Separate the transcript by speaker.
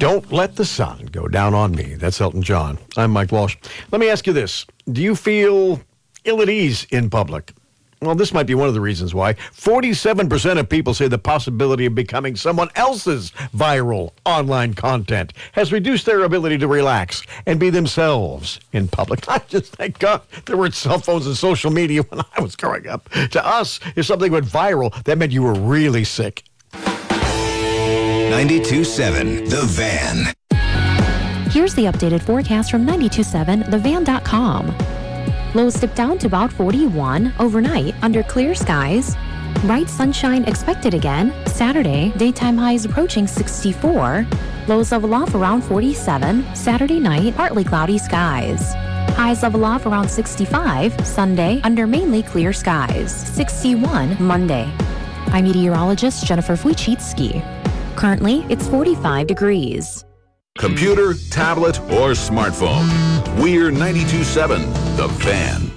Speaker 1: Don't let the sun go down on me. That's Elton John. I'm Mike Walsh. Let me ask you this. Do you feel ill at ease in public? Well, this might be one of the reasons why. 47% of people say the possibility of becoming someone else's viral online content has reduced their ability to relax and be themselves in public. I just thank God there weren't cell phones and social media when I was growing up. To us, if something went viral, that meant you were really sick.
Speaker 2: 92.7 The Van.
Speaker 3: Here's the updated forecast from 92.7thevan.com. Lows dip down to about 41 overnight under clear skies. Bright sunshine expected again. Saturday, daytime highs approaching 64. Lows level off around 47. Saturday night, partly cloudy skies. Highs level off around 65. Sunday, under mainly clear skies. 61 Monday. I'm meteorologist Jennifer Wojcicki. Currently, it's 45 degrees.
Speaker 4: Computer, tablet, or smartphone. We're 92.7 The Van.